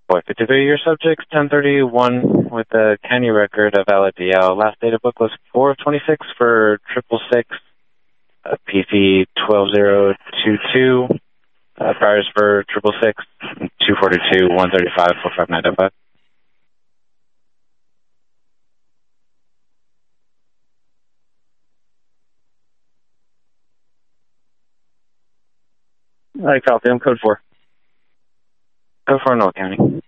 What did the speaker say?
Boy, 53, your subject's 1031 with a county record of LADL. Last data book was 4 of 26 for 666, PC 12022, priors for 666, 242, 135, 459.5. I copy. I'm code 4. Code 4 in Old County.